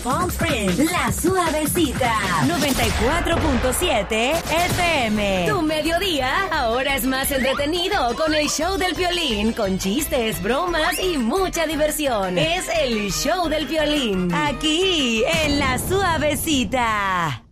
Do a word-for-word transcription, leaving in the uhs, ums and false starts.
Palm Springs, La Suavecita, noventa y cuatro punto siete F M. Tu mediodía ahora es más entretenido con el show del Piolín, con chistes, bromas y mucha diversión. Es el show del Piolín, aquí en La Suavecita.